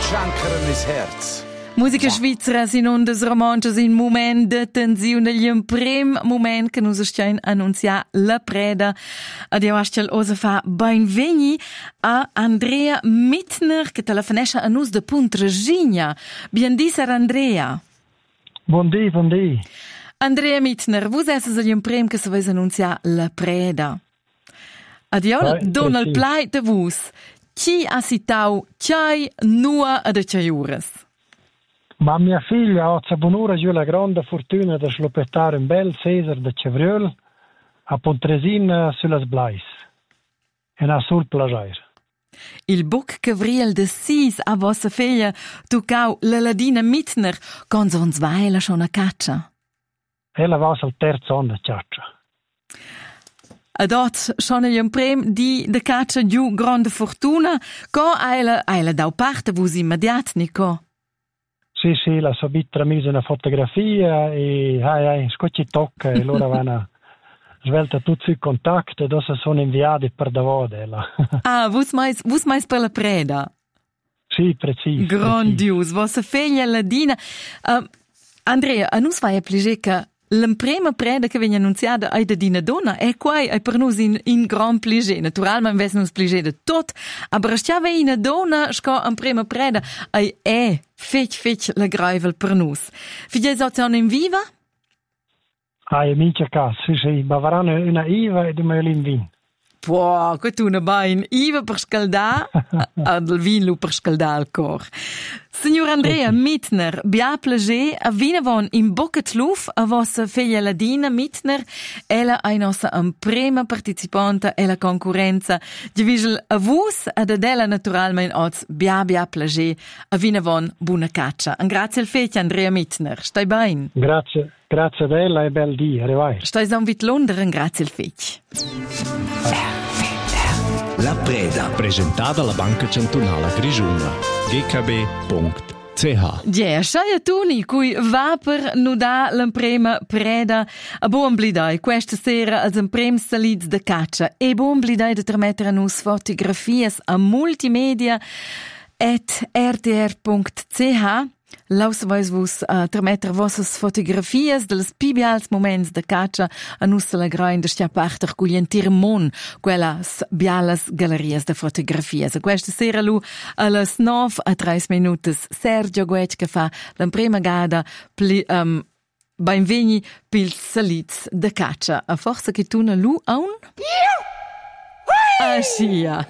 schankeren is Herz. Musica svizzera sin ondas romances in moment de tensione gli un prim moment che nus stiamo annunzia la preda ad io astel osa fa benveni a Andrea Mittner che telefonescha a nus de Puntregina. Bien diser Andrea. Buon dì. Andrea Mittner, vos esses gli un prim che se vais annunzia la preda. Ad io dona il play de vos. Chi ha citau chai nua ad chaiuras? Ma mia figlia ha buon'ora giù la grande fortuna di sloppettare un bel Cesar de Chevriol a Pontresina sulle Blais. E na sul plagiair. Il buc Cavriel de Sis a vossa figlia tucau la ladina Mittner con son zvaila schon a caccia. Ella va al terzo anno de caccia. Adot schon un prem di de caccia giù grande fortuna co eila dau parte vus immediat nico. Sì, la sobitra mise una fotografia e scocci tocca e loro vanno svelta tutti i contatti e dopo sono inviati per davode. Vus mais per la preda? Sì, preciso. Grandios, vossa figlia ladina. Andrea, a nus vai a piacere che l'imprima preda che viene annunziata è da dina donna e qua è per noi in gran piacere. Naturalmente vess nus piacere de tot, aber stiava in donna sco in prima preda è fetch la graivel per nus. Figlia sozione in viva? In minchia casa, sì, ma varranno una iva e due in vin. Può, che tu ne vai in iva per scaldare, ad il vin per scaldare il cor. Signor Andrea Mittner, bia plagé a vinavon in Bocketluf a vossa figlia ladina Mittner, ella è nostra prima partecipante e la concorrenza. Divisel a vus ad ella naturalmente oz bia plagé a vinavon buona caccia. Un grazie al fetch Andrea Mittner. Stai bene? Grazie ad ella e bel dì, arrivai. Stai son vit Londra, grazie al fetch. La preda, presentata alla Banca Cantonale Grigiuna. gkb.ch. Ja, schaia tuni, cui va per nu da l'imprema preda a buon blidai. Questa sera als imprem salids de caccia e buon blidai de tramettere nus fotografies a multimedia @rtr.ch. Laus vais vos trametter vossas fotografies dels pibials moments de caccia a nus la grain de stia parter cugli tirmon quellas bialas gallerias de fotografies. A questa sera lu a las 9:30 Sergio Guetsch che fa l'imprema gada benveni pils salids de caccia. A forza che tu na lu aun? Asia.